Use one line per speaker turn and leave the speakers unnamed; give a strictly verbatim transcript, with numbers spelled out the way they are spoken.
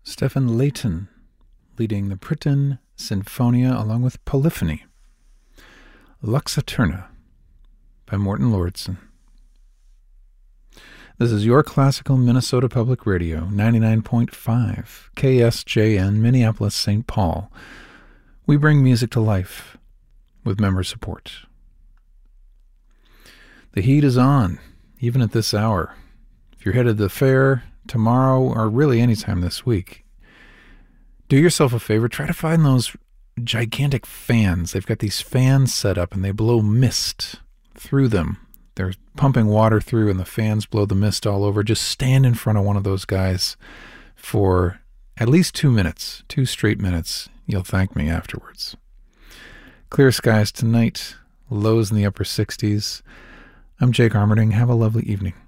Stefan Layton leading the Britten Sinfonia along with Polyphony. Lux Eterna by Morten Lordsson. This is your classical Minnesota Public Radio, ninety-nine point five, K S J N, Minneapolis, Saint Paul. We bring music to life with member support. The heat is on, even at this hour. If you're headed to the fair tomorrow, or really anytime this week, do yourself a favor, try to find those gigantic fans. They've got these fans set up and they blow mist through them. They're pumping water through and the fans blow the mist all over. Just stand in front of one of those guys for at least two minutes, two straight minutes. You'll thank me afterwards. Clear skies tonight, lows in the upper sixties. I'm Jake Armerding. Have a lovely evening.